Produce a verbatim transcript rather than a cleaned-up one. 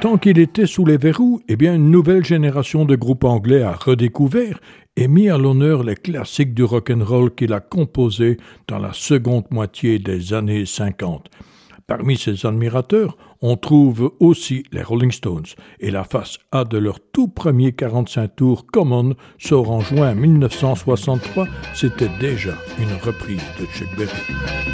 Tant qu'il était sous les verrous, eh bien, une nouvelle génération de groupes anglais a redécouvert et mis à l'honneur les classiques du rock'n'roll qu'il a composés dans la seconde moitié des années cinquante. Parmi ses admirateurs, on trouve aussi les Rolling Stones et la face A de leur tout premier quarante-cinq tours Common sort en juin mille neuf cent soixante-trois. C'était déjà une reprise de Chuck Berry.